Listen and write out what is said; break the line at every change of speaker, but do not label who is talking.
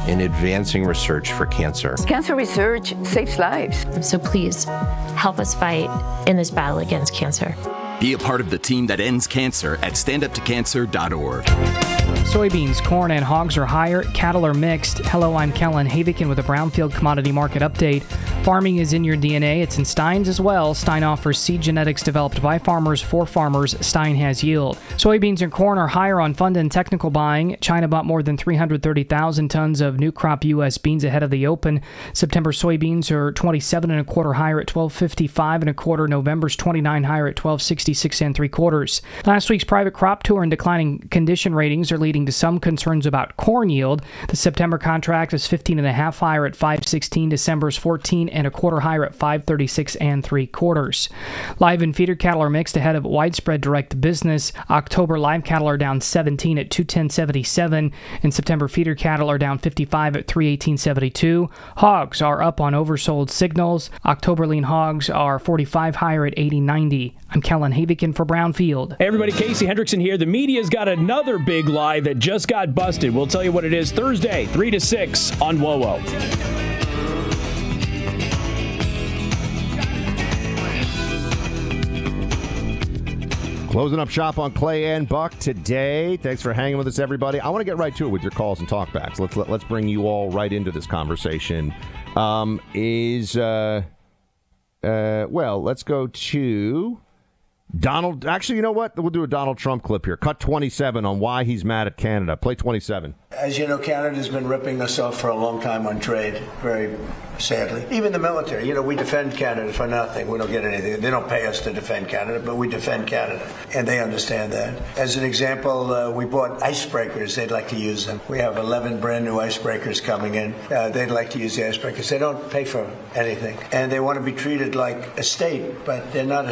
in advancing research for cancer.
Cancer research saves lives.
So please help us fight in this battle against cancer.
Be a part of the team that ends cancer at standuptocancer.org.
Soybeans, corn, and hogs are higher. Cattle are mixed. Hello, I'm Kellen Havikin with a Brownfield Commodity Market Update. Farming is in your DNA. It's in Stein's as well. Stein offers seed genetics developed by farmers for farmers. Stein has yield. Soybeans and corn are higher on fund and technical buying. China bought more than 330,000 tons of new crop U.S. beans ahead of the open. September soybeans are 27 1/4 higher at 12.55 1/4. November's 29 higher at 12.66 3/4. Last week's private crop tour and declining condition ratings are leading to some concerns about corn yield. The September contract is 15 1/2 higher at 5.16. December's 14 1/4 higher at 5.36 3/4. Live and feeder cattle are mixed ahead of widespread direct business. October live cattle are down 17 at 210.77, and September feeder cattle are down 55 at 318.72. Hogs are up on oversold signals. October lean hogs are 45 higher at 80.90. I'm Kellen Havikin for Brownfield.
Hey everybody, Casey Hendrickson here. The media's got another big lie that just got busted. We'll tell you what it is Thursday, 3 to 6 on WOWO.
Closing up shop on Clay and Buck today. Thanks for hanging with us, everybody. I want to get right to it with your calls and talkbacks. Let's bring you all right into this conversation. Let's go to Donald. Actually, you know what? We'll do a Donald Trump clip here. Cut 27 on why he's mad at Canada. Play 27.
As you know, Canada's been ripping us off for a long time on trade, very sadly. Even the military, we defend Canada for nothing. We don't get anything. They don't pay us to defend Canada, but we defend Canada, and they understand that. As an example, we bought icebreakers. They'd like to use them. We have 11 brand new icebreakers coming in. They'd like to use the icebreakers. They don't pay for anything, and they want to be treated like a state, but they're not a